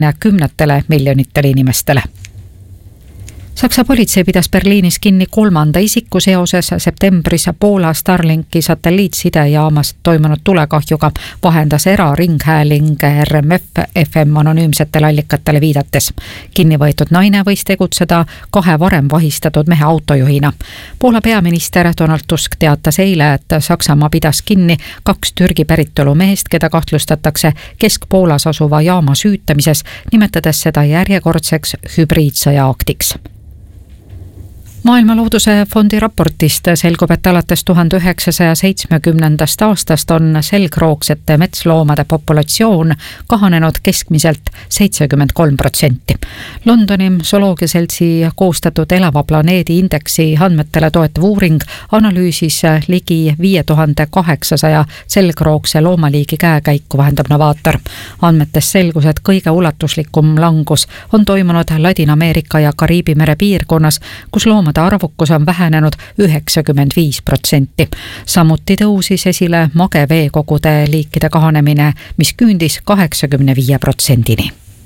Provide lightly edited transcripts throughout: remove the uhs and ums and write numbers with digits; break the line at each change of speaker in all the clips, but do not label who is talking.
kümnetele miljonitele inimestele. Saksa politsei pidas Berliinis kinni 3. isiku seoses septembris Poola Starlinki satelliitsidejaamas toimunud tulekahjuga, vahendas eraringhääling RMF FM anonüümsetele allikatele viidates. Kinni võetud naine võis tegutseda 2 varem vahistatud mehe autojuhina. Poola peaminister Donald Tusk teatas eile, et Saksamaa pidas kinni 2 Türgi päritolu mehest, keda kahtlustatakse Kesk-Poolas asuva jaama süütamises, nimetades seda järjekordseks hübriidsõjaaktiks. Maailma Looduse Fondi raportist selgub, et alates 1970. aastast on selgroogsete metsloomade populatsioon kahanenud keskmiselt 73%. Londoni zooloogiaseltsi koostatud elava planeedi indeksi andmetele toetav uuring analüüsis ligi 5800 selgroogse loomaliigi käekäiku, vahendab Novaator. Andmetes selgus, et kõige ulatuslikum langus on toimunud Ladina-Ameerika ja Kariibi mere piirkonnas, kus loomade arvukus on vähenenud 95%. Samuti tõusis esile mageveekogude liikide kahanemine, mis küündis 85%-ni.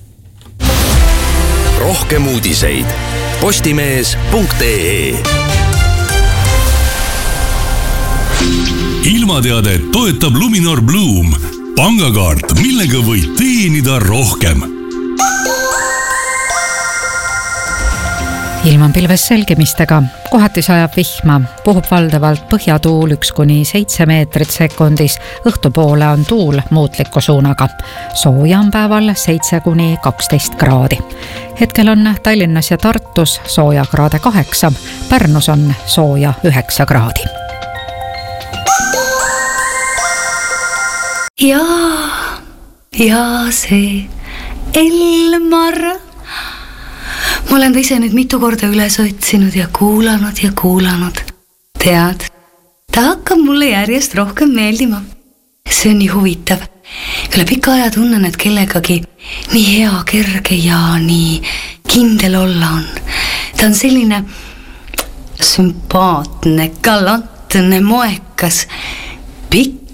Rohkem uudiseid postimees.ee.
Ilmateade toetab Luminor Bloom. Pangakaart, millega võid teenida rohkem.
Ilm on pilves selgimistega, kohati sajab vihma, puhub valdavalt põhjatuul 1–7 meetrit sekundis, õhtupoole on tuul muutliku suunaga. Sooja on päeval 7–12 kraadi. Hetkel on Tallinnas ja Tartus sooja kraade 8, Pärnus on sooja 9 kraadi.
Ja see Elmar. Ma olen ta ise nüüd mitu korda üles otsinud ja kuulanud. Tead, ta hakkab mulle järjest rohkem meeldima. See on nii huvitav. Üle pika aja tunnen, et kellegagi nii hea, kerge ja nii kindel olla on. Ta on selline sümpaatne, galantne, moekas, pikk